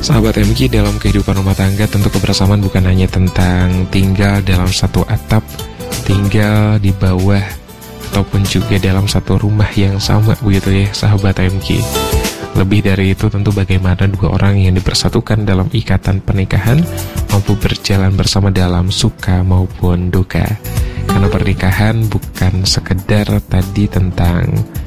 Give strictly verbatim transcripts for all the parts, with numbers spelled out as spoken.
Sahabat M K, dalam kehidupan rumah tangga tentu kebersamaan bukan hanya tentang tinggal dalam satu atap, tinggal di bawah, ataupun juga dalam satu rumah yang sama, begitu ya sahabat M K. Lebih dari itu tentu bagaimana dua orang yang dipersatukan dalam ikatan pernikahan mampu berjalan bersama dalam suka maupun duka. Karena pernikahan bukan sekedar tadi tentang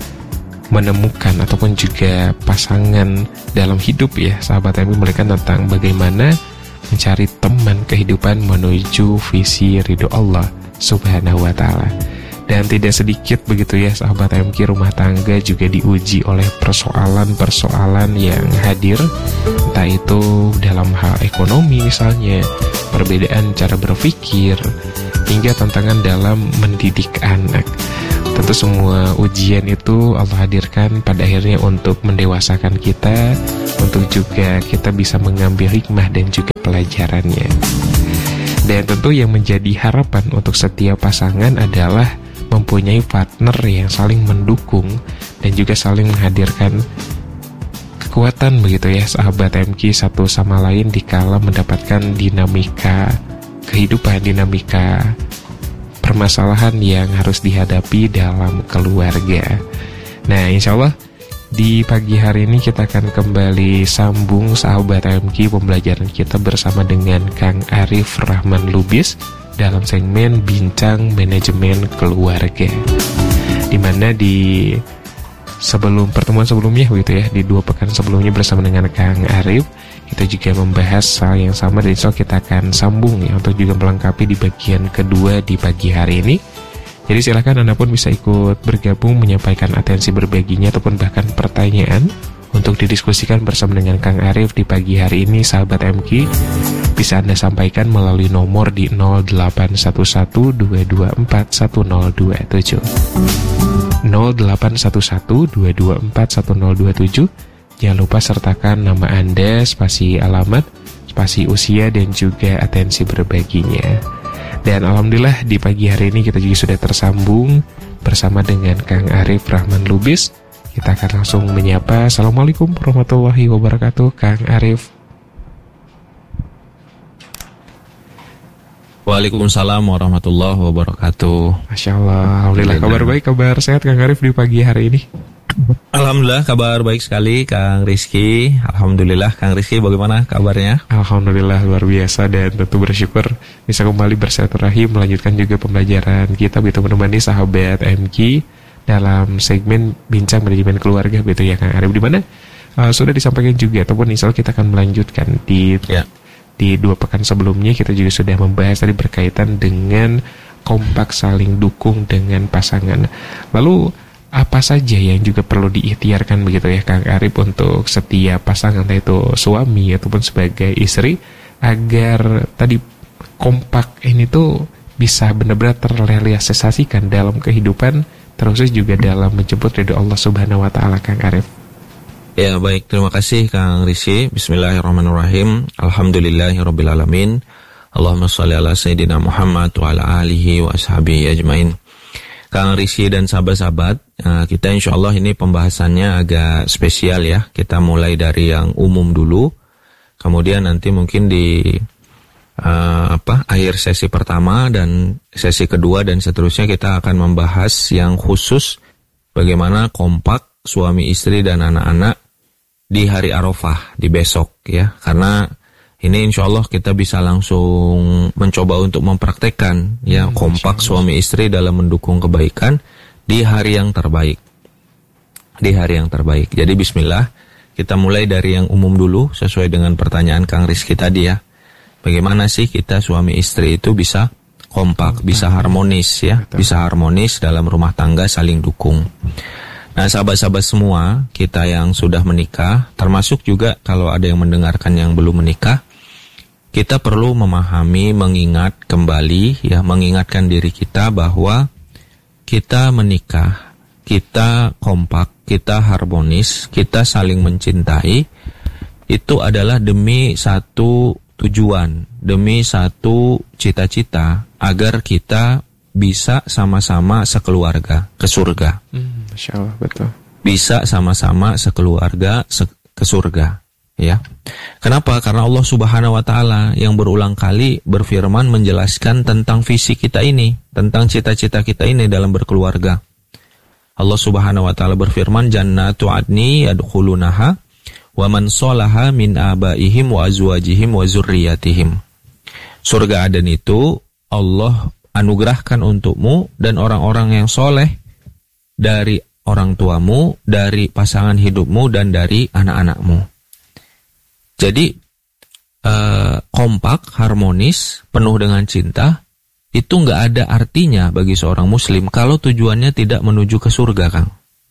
menemukan ataupun juga pasangan dalam hidup ya sahabat M K, mereka tentang bagaimana mencari teman kehidupan menuju visi ridho Allah Subhanahu wa ta'ala. Dan tidak sedikit begitu ya sahabat M K, rumah tangga juga diuji oleh persoalan-persoalan yang hadir, entah itu dalam hal ekonomi misalnya, perbedaan cara berpikir, hingga tantangan dalam mendidik anak. Tentu semua ujian itu Allah hadirkan pada akhirnya untuk mendewasakan kita, untuk juga kita bisa mengambil hikmah dan juga pelajarannya. Dan tentu yang menjadi harapan untuk setiap pasangan adalah mempunyai partner yang saling mendukung dan juga saling menghadirkan kekuatan begitu ya sahabat M K, satu sama lain dikala mendapatkan dinamika kehidupan, dinamika permasalahan yang harus dihadapi dalam keluarga. Nah, insya Allah di pagi hari ini kita akan kembali sambung sahabat M K pembelajaran kita bersama dengan Kang Arif Rahman Lubis dalam segmen Bincang Manajemen Keluarga, dimana di sebelum pertemuan sebelumnya gitu ya, di dua pekan sebelumnya bersama dengan Kang Arif kita juga membahas hal yang sama, dan insya Allah kita akan sambung ya untuk juga melengkapi di bagian kedua di pagi hari ini. Jadi silakan Anda pun bisa ikut bergabung, menyampaikan atensi berbaginya ataupun bahkan pertanyaan untuk didiskusikan bersama dengan Kang Arif di pagi hari ini sahabat M K. Bisa Anda sampaikan melalui nomor di nol delapan satu satu dua dua empat satu nol dua tujuh nol delapan satu satu dua dua empat satu nol dua tujuh. Jangan lupa sertakan nama Anda, spasi alamat, spasi usia, dan juga atensi berbaginya. Dan alhamdulillah di pagi hari ini kita juga sudah tersambung bersama dengan Kang Arif Rahman Lubis. Kita akan langsung menyapa. Assalamualaikum warahmatullahi wabarakatuh, Kang Arif. Waalaikumsalam warahmatullahi wabarakatuh. Masya Allah, alhamdulillah. Kabar baik, kabar sehat Kang Arif di pagi hari ini? Alhamdulillah kabar baik sekali Kang Rizky. Alhamdulillah Kang Rizky, bagaimana kabarnya? Alhamdulillah luar biasa, dan tentu bersyukur bisa kembali bersilaturahim melanjutkan juga pembelajaran kita begitu menemani sahabat M K dalam segmen Bincang Manajemen Keluarga begitu ya Kang Arif, di mana uh, sudah disampaikan juga ataupun insya Allah kita akan melanjutkan di ya. Di dua pekan sebelumnya kita juga sudah membahas tadi berkaitan dengan kompak saling dukung dengan pasangan. Lalu apa saja yang juga perlu diikhtiarkan begitu ya Kang Arif untuk setiap pasangan, entah itu suami ataupun sebagai istri, agar tadi kompak ini tuh bisa benar-benar terrealisasikan dalam kehidupan, terkhusus juga dalam menjemput ridho Allah Subhanahu wa ta'ala, Kang Arif. Ya baik, terima kasih Kang Rizky. Bismillahirrahmanirrahim. Alhamdulillahirrabbilalamin. Allahumma sholli ala Sayyidina Muhammad wa ala alihi wa ashabihi ajmain. Kang Rizky dan sahabat-sahabat, kita insya Allah ini pembahasannya agak spesial ya. Kita mulai dari yang umum dulu, kemudian nanti mungkin di uh, apa akhir sesi pertama dan sesi kedua dan seterusnya kita akan membahas yang khusus bagaimana kompak suami istri dan anak-anak di hari Arafah, di besok ya. Karena ini insya Allah kita bisa langsung mencoba untuk mempraktekkan ya hmm, kompak suami istri dalam mendukung kebaikan di hari yang terbaik. Di hari yang terbaik. Jadi bismillah, kita mulai dari yang umum dulu sesuai dengan pertanyaan Kang Rizky tadi ya. Bagaimana sih kita suami istri itu bisa kompak, bisa harmonis ya, bisa harmonis dalam rumah tangga saling dukung. Nah sahabat-sahabat semua, kita yang sudah menikah, termasuk juga kalau ada yang mendengarkan yang belum menikah, kita perlu memahami, mengingat kembali, ya, mengingatkan diri kita bahwa kita menikah, kita kompak, kita harmonis, kita saling mencintai, itu adalah demi satu tujuan, demi satu cita-cita, agar kita bisa sama-sama sekeluarga ke surga. Hmm, Masya Allah, betul. Bisa sama-sama sekeluarga se- ke surga. ya. Kenapa? Karena Allah Subhanahu wa taala yang berulang kali berfirman menjelaskan tentang visi kita ini, tentang cita-cita kita ini dalam berkeluarga. Allah Subhanahu wa taala berfirman, "Jannatu adni yadkhulunaha wa man shalaha min abaihim wa azwajihim wa zurriyyatihim." Surga Aden itu Allah anugerahkan untukmu dan orang-orang yang soleh dari orang tuamu, dari pasangan hidupmu, dan dari anak-anakmu. Jadi eh, kompak, harmonis, penuh dengan cinta, itu nggak ada artinya bagi seorang muslim kalau tujuannya tidak menuju ke surga, Kang.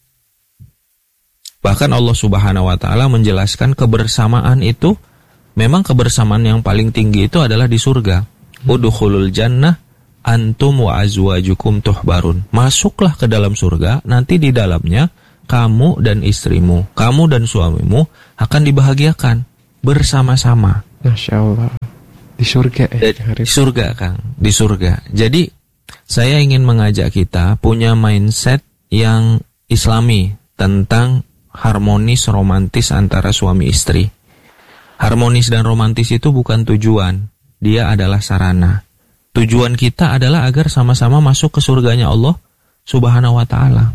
Bahkan Allah Subhanahu wa taala menjelaskan kebersamaan itu, memang kebersamaan yang paling tinggi itu adalah di surga. Udkhulul jannah antum wa azwajukum tuhbarun. Masuklah ke dalam surga, nanti di dalamnya kamu dan istrimu, kamu dan suamimu akan dibahagiakan bersama-sama. Masya Allah. Di surga ya? Di surga, Kang. Di surga. Jadi saya ingin mengajak kita punya mindset yang islami tentang harmonis romantis antara suami istri. Harmonis dan romantis itu bukan tujuan, dia adalah sarana. Tujuan kita adalah agar sama-sama masuk ke surganya Allah Subhanahu wa taala.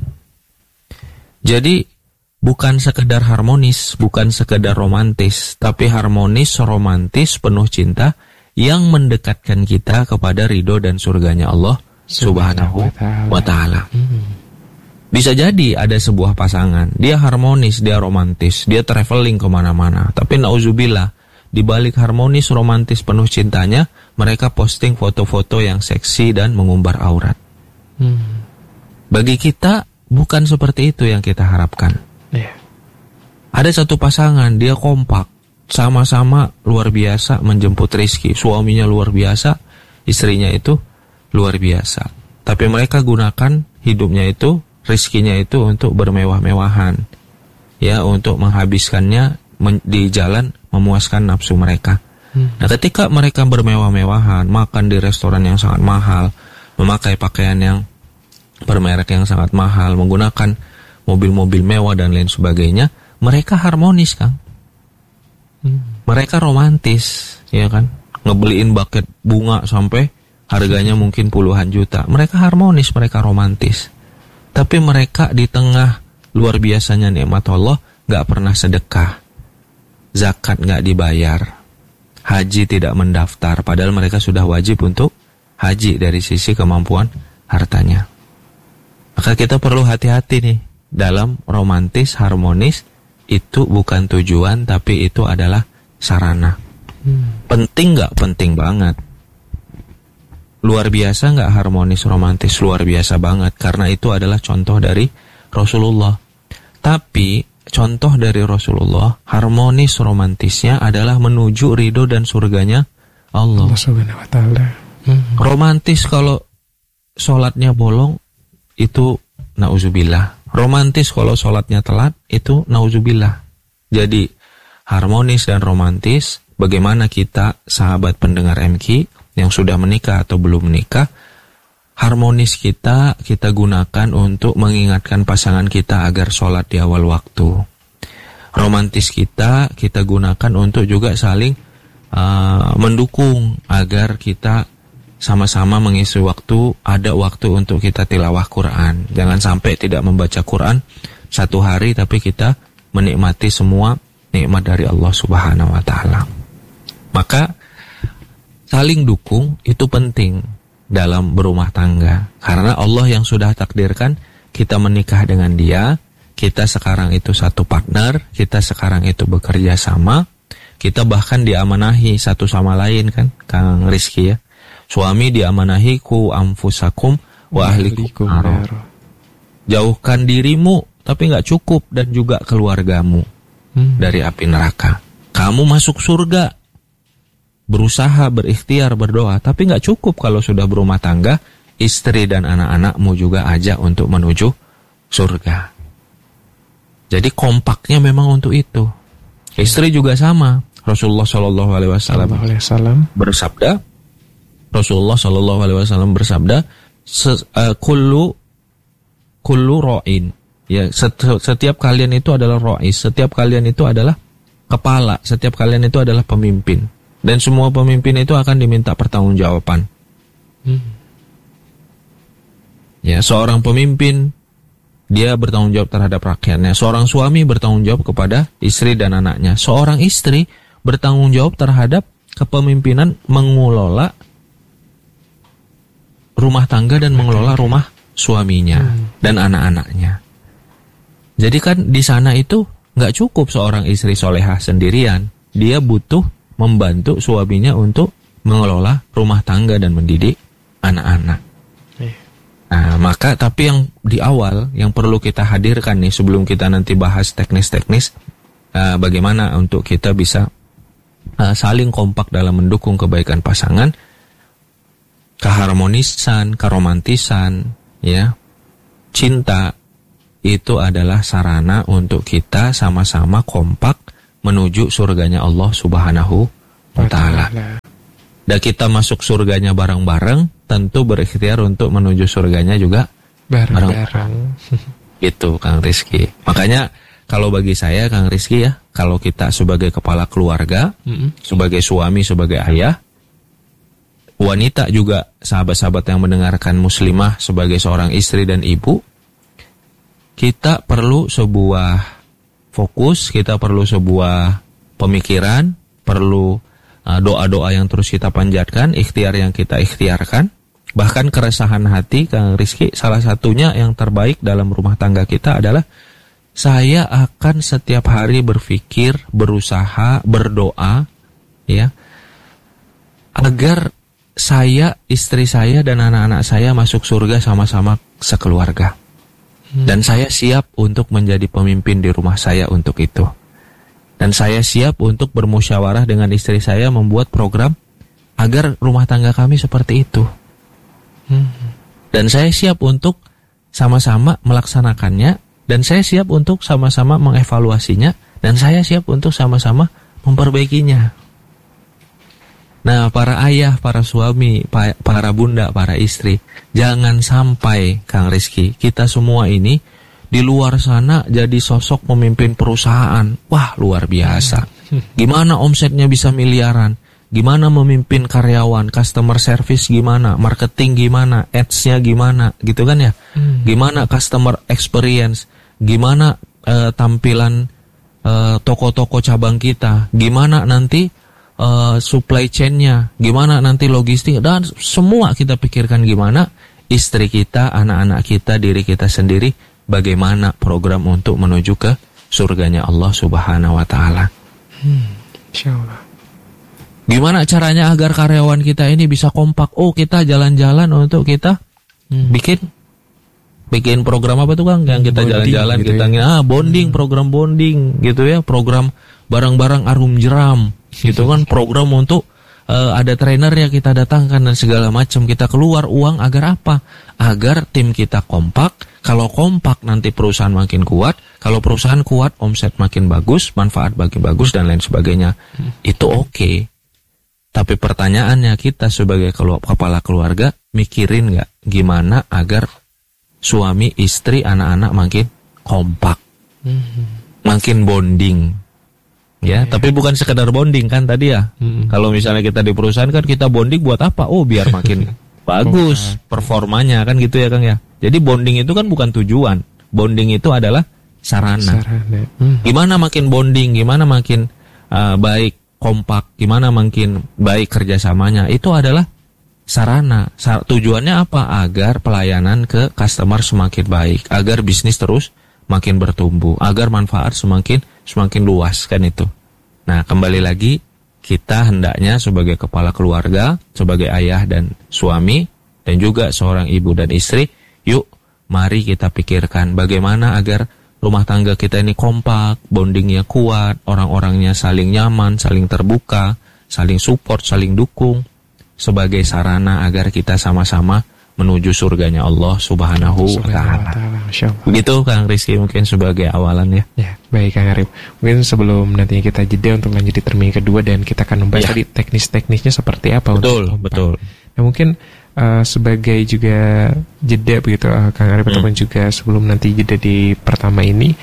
Jadi bukan sekedar harmonis, bukan sekedar romantis, tapi harmonis, romantis, penuh cinta yang mendekatkan kita kepada ridho dan surganya Allah Subhanahu wa ta'ala. Bisa jadi ada sebuah pasangan, dia harmonis, dia romantis, dia traveling kemana-mana, tapi nauzubillah, di balik harmonis, romantis, penuh cintanya, mereka posting foto-foto yang seksi dan mengumbar aurat. Hmm. Bagi kita, bukan seperti itu yang kita harapkan. Yeah. Ada satu pasangan, dia kompak, sama-sama luar biasa menjemput rezeki. Suaminya luar biasa, istrinya itu luar biasa. Tapi mereka gunakan hidupnya itu, rezekinya itu untuk bermewah-mewahan, ya, untuk menghabiskannya men- di jalan memuaskan nafsu mereka. Hmm. Nah, ketika mereka bermewah-mewahan, makan di restoran yang sangat mahal, memakai pakaian yang bermerek yang sangat mahal, menggunakan mobil-mobil mewah dan lain sebagainya, mereka harmonis, Kang. Hmm. Mereka romantis, ya kan? Ngebeliin buket bunga sampai harganya mungkin puluhan juta. Mereka harmonis, mereka romantis. Tapi mereka di tengah luar biasanya nikmat Allah, gak pernah sedekah, zakat gak dibayar, haji tidak mendaftar, padahal mereka sudah wajib untuk haji dari sisi kemampuan hartanya. Maka kita perlu hati-hati nih, dalam romantis, harmonis, itu bukan tujuan, tapi itu adalah sarana. Hmm. Penting gak? Penting banget. Luar biasa gak harmonis, romantis? Luar biasa banget, karena itu adalah contoh dari Rasulullah. Tapi contoh dari Rasulullah, harmonis romantisnya adalah menuju ridho dan surganya Allah. Allah Subhanahu wa taala. Hmm. Romantis kalau sholatnya bolong, itu nauzubillah. Romantis kalau sholatnya telat, itu nauzubillah. Jadi harmonis dan romantis, bagaimana kita sahabat pendengar M Q yang sudah menikah atau belum menikah, harmonis kita kita gunakan untuk mengingatkan pasangan kita agar sholat di awal waktu. Romantis kita kita gunakan untuk juga saling uh, mendukung agar kita sama-sama mengisi waktu, ada waktu untuk kita tilawah Quran. Jangan sampai tidak membaca Quran satu hari tapi kita menikmati semua nikmat dari Allah Subhanahu wa taala. Maka saling dukung itu penting dalam berumah tangga, karena Allah yang sudah takdirkan kita menikah dengan dia, kita sekarang itu satu partner, kita sekarang itu bekerja sama, kita bahkan diamanahi satu sama lain, kan Kang Rizky ya. Suami diamanahi ku anfusakum wa ahlikum nar. Jauhkan dirimu, tapi nggak cukup, dan juga keluargamu hmm. dari api neraka. Kamu masuk surga, berusaha, berikhtiar, berdoa, tapi nggak cukup kalau sudah berumah tangga, istri dan anak-anakmu juga ajak untuk menuju surga. Jadi kompaknya memang untuk itu. Istri juga sama. Rasulullah Shallallahu Alaihi Wasallam bersabda, Rasulullah Shallallahu Alaihi Wasallam bersabda, uh, kullu kullu ro'in. Ya, setiap kalian itu adalah ro'is. Setiap kalian itu adalah kepala, setiap kalian itu adalah pemimpin. Dan semua pemimpin itu akan diminta pertanggungjawaban. Hmm. Ya, seorang pemimpin dia bertanggung jawab terhadap rakyatnya. Seorang suami bertanggung jawab kepada istri dan anaknya. Seorang istri bertanggung jawab terhadap kepemimpinan mengelola rumah tangga dan mengelola rumah suaminya hmm. dan anak-anaknya. Jadi kan di sana itu nggak cukup seorang istri solehah sendirian. Dia butuh membantu suaminya untuk mengelola rumah tangga dan mendidik anak-anak. Nah, maka tapi yang di awal yang perlu kita hadirkan nih sebelum kita nanti bahas teknis-teknis uh, bagaimana untuk kita bisa uh, saling kompak dalam mendukung kebaikan pasangan, keharmonisan, keromantisan, ya, cinta itu adalah sarana untuk kita sama-sama kompak menuju surganya Allah Subhanahu wa Ta'ala. Dan kita masuk surganya bareng-bareng, tentu berikhtiar untuk menuju surganya juga bareng-bareng. Itu Kang Rizky. Makanya kalau bagi saya Kang Rizky ya, kalau kita sebagai kepala keluarga, mm-hmm. sebagai suami, sebagai ayah, wanita juga sahabat-sahabat yang mendengarkan muslimah sebagai seorang istri dan ibu, kita perlu sebuah fokus, kita perlu sebuah pemikiran, perlu uh, doa-doa yang terus kita panjatkan, ikhtiar yang kita ikhtiarkan, bahkan keresahan hati Kang Rizky, salah satunya yang terbaik dalam rumah tangga kita adalah saya akan setiap hari berpikir, berusaha, berdoa, ya, agar saya, istri saya dan anak-anak saya masuk surga sama-sama sekeluarga. Hmm. Dan saya siap untuk menjadi pemimpin di rumah saya untuk itu. Dan saya siap untuk bermusyawarah dengan istri saya membuat program agar rumah tangga kami seperti itu. Hmm. Dan saya siap untuk sama-sama melaksanakannya. Dan saya siap untuk sama-sama mengevaluasinya. Dan saya siap untuk sama-sama memperbaikinya. Nah, para ayah, para suami, para bunda, para istri, jangan sampai, Kang Rizky, kita semua ini di luar sana jadi sosok pemimpin perusahaan. Wah, luar biasa. Gimana omsetnya bisa miliaran? Gimana memimpin karyawan, customer service gimana, marketing gimana, ads-nya gimana, gitu kan ya? Gimana customer experience? Gimana uh, tampilan uh, toko-toko cabang kita? Gimana nanti Uh, supply chain-nya, gimana nanti logistik, dan semua kita pikirkan gimana istri kita, anak-anak kita, diri kita sendiri, bagaimana program untuk menuju ke surganya Allah Subhanahu wa Ta'ala. Hmm, insyaallah. Gimana caranya agar karyawan kita ini bisa kompak? Oh, kita jalan-jalan untuk kita hmm. bikin bikin program apa tuh Kang? Yang kita bonding, jalan-jalan gitu kita ya. ah bonding, hmm. program bonding gitu ya, program barang-barang arum jeram. Gitu kan, program untuk uh, ada trainer yang kita datangkan dan segala macam. Kita keluar uang agar apa? Agar tim kita kompak. Kalau kompak nanti perusahaan makin kuat. Kalau perusahaan kuat, omset makin bagus, manfaat makin bagus dan lain sebagainya. Hmm. Itu oke. Okay. Tapi pertanyaannya, kita sebagai kepala keluarga mikirin nggak gimana agar suami, istri, anak-anak makin kompak, hmm. makin bonding. Ya, yeah. Tapi bukan sekedar bonding kan tadi ya. Hmm. Kalau misalnya kita di perusahaan kan kita bonding buat apa? Oh, biar makin bagus performanya kan gitu ya Kang ya. Jadi bonding itu kan bukan tujuan. Bonding itu adalah sarana. sarana. Hmm. Gimana makin bonding, gimana makin uh, baik kompak, gimana makin baik kerjasamanya, itu adalah sarana. Sar- tujuannya apa? Agar pelayanan ke customer semakin baik, agar bisnis terus makin bertumbuh, agar manfaat semakin semakin luas kan itu. Nah, kembali lagi kita hendaknya sebagai kepala keluarga, sebagai ayah dan suami dan juga seorang ibu dan istri, yuk mari kita pikirkan bagaimana agar rumah tangga kita ini kompak, bondingnya kuat, orang-orangnya saling nyaman, saling terbuka, saling support, saling dukung sebagai sarana agar kita sama-sama menuju surganya Allah Subhanahu wa Ta'ala. Begitu Kang Rizky mungkin sebagai awalan ya. Ya, baik Kang Arif. Mungkin sebelum nantinya kita jeda untuk lanjut di termin kedua dan kita akan membahas ya. tadi teknis-teknisnya seperti apa. Betul, untuk betul. Nah, mungkin uh, sebagai juga jeda begitu uh, Kang Arif, hmm. ataupun juga sebelum nanti jeda di pertama ini,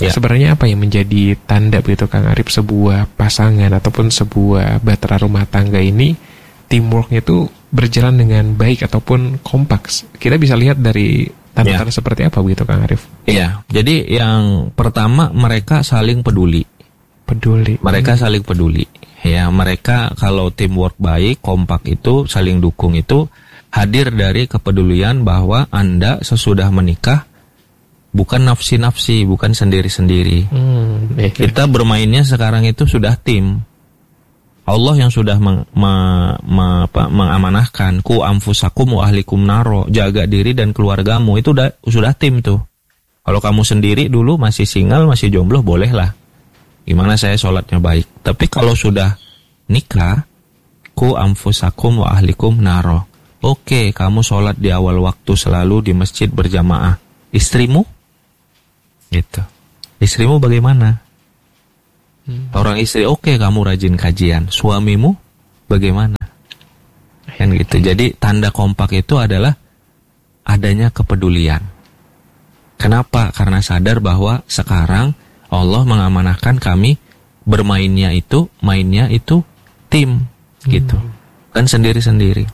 Ya. Sebenarnya apa yang menjadi tanda begitu Kang Arif sebuah pasangan ataupun sebuah bahtera rumah tangga ini teamworknya itu berjalan dengan baik ataupun kompak? Kita bisa lihat dari tanda-tanda ya. Seperti apa begitu Kang Arif? Iya, jadi yang pertama mereka saling peduli. Peduli. Mereka hmm. saling peduli. Ya, mereka kalau teamwork baik, kompak itu saling dukung itu hadir dari kepedulian bahwa Anda sesudah menikah bukan nafsi-nafsi, bukan sendiri-sendiri. Hmm, eh, Kita bermainnya sekarang itu sudah tim. Allah yang sudah meng, me, me, apa, mengamanahkan ku anfusakum wa ahlikum naro, jaga diri dan keluargamu, itu udah, sudah tim tuh. Kalau kamu sendiri dulu masih single, masih jomblo, bolehlah. Gimana saya sholatnya baik. Tapi kalau sudah nikah, ku anfusakum wa ahlikum naro. Oke, kamu sholat di awal waktu selalu di masjid berjamaah. Istrimu? Gitu. Istrimu bagaimana? Hmm. Orang istri oke okay, kamu rajin kajian. Suamimu bagaimana? Kan gitu. Jadi tanda kompak itu adalah adanya kepedulian. Kenapa? Karena sadar bahwa sekarang Allah mengamanahkan kami bermainnya itu, mainnya itu tim gitu. Hmm. Kan sendiri-sendiri.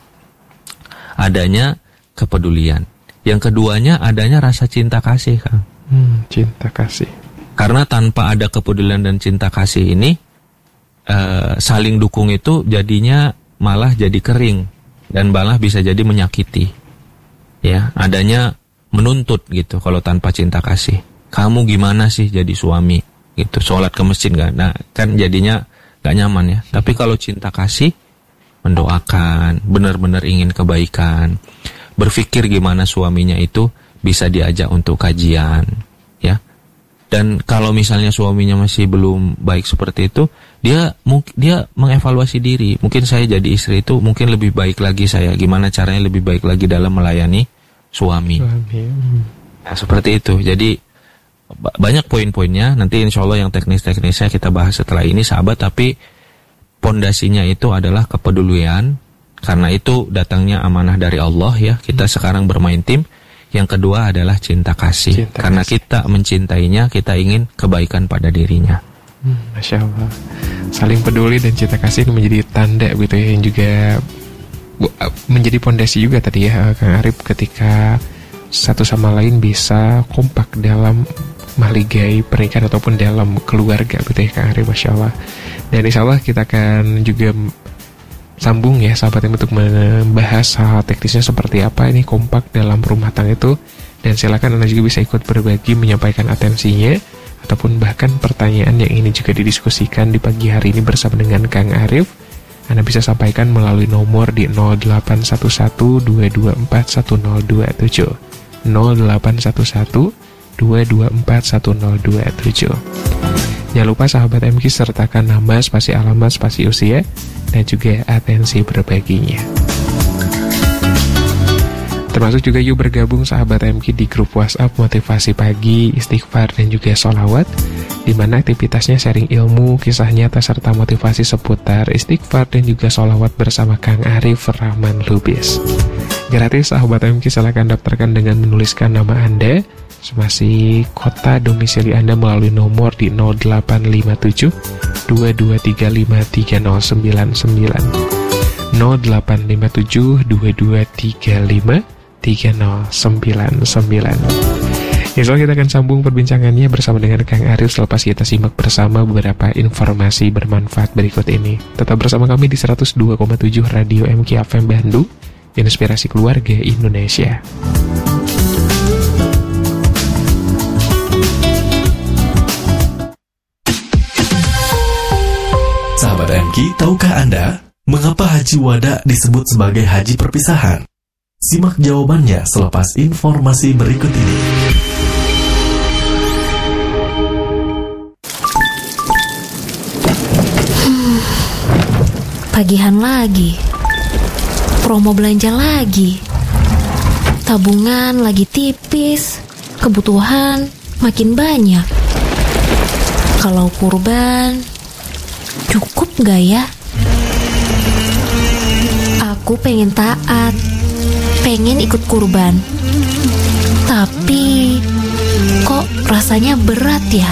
Adanya kepedulian. Yang keduanya adanya rasa cinta kasih, Kang. Hmm, cinta kasih. Karena tanpa ada kepedulian dan cinta kasih ini, uh, saling dukung itu jadinya malah jadi kering dan malah bisa jadi menyakiti. Ya, adanya menuntut gitu kalau tanpa cinta kasih. Kamu gimana sih jadi suami? Gitu, sholat ke masjid nggak? Nah, kan jadinya nggak nyaman ya. Hmm. Tapi kalau cinta kasih, mendoakan, benar-benar ingin kebaikan, berpikir gimana suaminya itu bisa diajak untuk kajian, ya. Dan kalau misalnya suaminya masih belum baik seperti itu, dia mungkin dia mengevaluasi diri. Mungkin saya jadi istri itu mungkin lebih baik lagi saya. Gimana caranya lebih baik lagi dalam melayani suami. suami. Nah, seperti itu. Jadi banyak poin-poinnya. Nanti insya Allah yang teknis-teknisnya kita bahas setelah ini, sahabat. Tapi pondasinya itu adalah kepedulian. Karena itu datangnya amanah dari Allah ya. Kita hmm. sekarang bermain tim. Yang kedua adalah cinta kasih. Cinta Karena kasih. Kita mencintainya, kita ingin kebaikan pada dirinya. Hmm, Masya Allah. Saling peduli dan cinta kasih itu menjadi tanda gitu ya, yang juga menjadi pondasi juga tadi ya Kang Arif, ketika satu sama lain bisa kompak dalam maligai pernikahan ataupun dalam keluarga gitu ya Kang Arif, Masya Allah. Dan insya Allah kita akan juga sambung ya sahabat yang untuk membahas hal teknisnya seperti apa ini kompak dalam rumah tangga itu. Dan silakan Anda juga bisa ikut berbagi, menyampaikan atensinya ataupun bahkan pertanyaan yang ini juga didiskusikan di pagi hari ini bersama dengan Kang Arif. Anda bisa sampaikan melalui nomor di nol delapan satu satu dua dua empat satu nol dua tujuh nol delapan satu satu dua dua empat satu nol dua tujuh. Jangan lupa sahabat M Q sertakan nama, spasi alamat, spasi usia, dan juga atensi berbaginya. Termasuk juga yuk bergabung sahabat M Q di grup WhatsApp Motivasi Pagi, Istighfar, dan juga Sholawat, di mana aktivitasnya sharing ilmu, kisah nyata, serta motivasi seputar istighfar dan juga sholawat bersama Kang Arif Rahman Lubis. Gratis sahabat M Q, silakan daftarkan dengan menuliskan nama Anda, semasi kota domisili Anda melalui nomor di nol delapan lima tujuh dua dua tiga lima tiga nol sembilan sembilan nol delapan lima tujuh dua dua tiga lima tiga nol sembilan sembilan. Insya Allah kita akan sambung perbincangannya bersama dengan Kang Arif selepas kita simak bersama beberapa informasi bermanfaat berikut ini. Tetap bersama kami di seratus dua koma tujuh Radio M Q F M Bandung, inspirasi keluarga Indonesia. Sahabat M Q, tahukah Anda mengapa Haji Wada disebut sebagai haji perpisahan? Simak jawabannya selepas informasi berikut ini. Hmm, pagihan lagi, promo belanja lagi, tabungan lagi tipis, kebutuhan makin banyak. Kalau kurban, cukup gak ya? Aku pengen taat, pengen ikut kurban. Tapi Kok rasanya berat ya?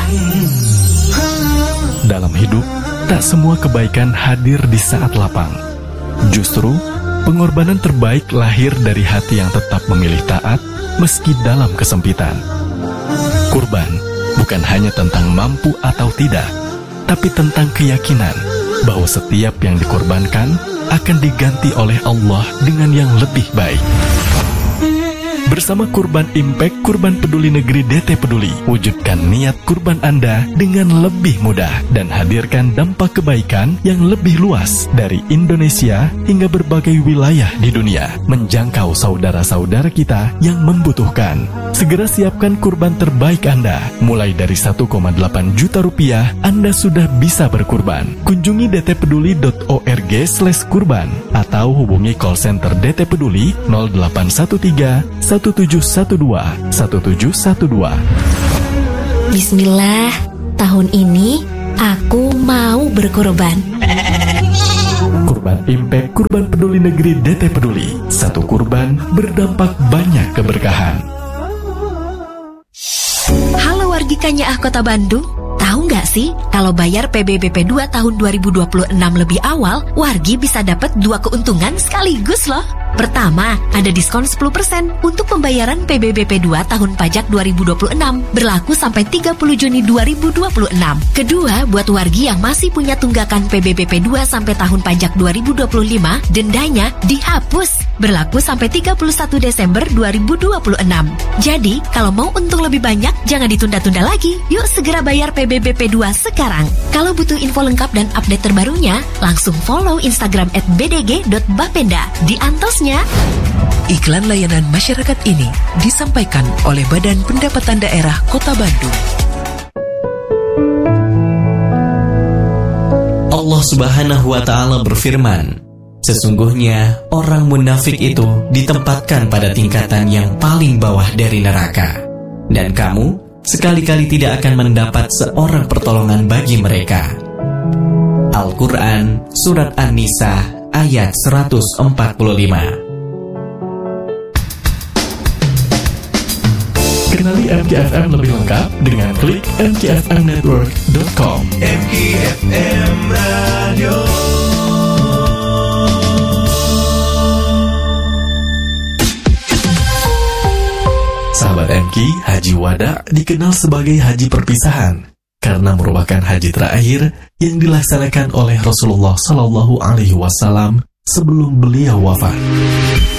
Dalam hidup, tak semua kebaikan hadir di saat lapang. Justru, pengorbanan terbaik lahir dari hati yang tetap memilih taat meski dalam kesempitan. Kurban bukan hanya tentang mampu atau tidak, tapi tentang keyakinan bahwa setiap yang dikorbankan akan diganti oleh Allah dengan yang lebih baik. Bersama Kurban Impact Kurban Peduli Negeri D T Peduli, wujudkan niat kurban Anda dengan lebih mudah dan hadirkan dampak kebaikan yang lebih luas dari Indonesia hingga berbagai wilayah di dunia, menjangkau saudara-saudara kita yang membutuhkan. Segera siapkan kurban terbaik Anda. Mulai dari satu koma delapan juta rupiah, Anda sudah bisa berkurban. Kunjungi d t peduli dot org slash kurban atau hubungi call center D T Peduli nol delapan satu tiga satu tujuh satu dua satu tujuh satu dua. Bismillah, tahun ini aku mau berkorban. Kurban Impact Kurban Peduli Negeri D T Peduli. Satu kurban berdampak banyak keberkahan. Halo wargi Kanyaah Kota Bandung. Tahu nggak sih, kalau bayar P B B P dua tahun dua ribu dua puluh enam lebih awal, wargi bisa dapat dua keuntungan sekaligus loh. Pertama, ada diskon sepuluh persen untuk pembayaran P B B P dua tahun pajak dua ribu dua puluh enam, berlaku sampai tiga puluh Juni dua ribu dua puluh enam. Kedua, buat wargi yang masih punya tunggakan P B B P dua sampai tahun pajak dua ribu dua puluh lima, dendanya dihapus, berlaku sampai tiga puluh satu Desember dua ribu dua puluh enam. Jadi, kalau mau untung lebih banyak, jangan ditunda-tunda lagi. Yuk segera bayar P B B P dua sekarang. Kalau butuh info lengkap dan update terbarunya, langsung follow Instagram at b d g dot bapenda. Di antosnya. Iklan layanan masyarakat ini disampaikan oleh Badan Pendapatan Daerah Kota Bandung. Allah Subhanahu wa Ta'ala berfirman, sesungguhnya orang munafik itu ditempatkan pada tingkatan yang paling bawah dari neraka, dan kamu sekali-kali tidak akan mendapat seorang pertolongan bagi mereka. Al-Quran Surat An-Nisa ayat seratus empat puluh lima. Kenali M K F M lebih lengkap dengan klik m k f m network dot com. M K F M Radio. Sahabat M K, Haji Wada dikenal sebagai haji perpisahan karena merupakan haji terakhir yang dilaksanakan oleh Rasulullah Shallallahu Alaihi Wasallam sebelum beliau wafat.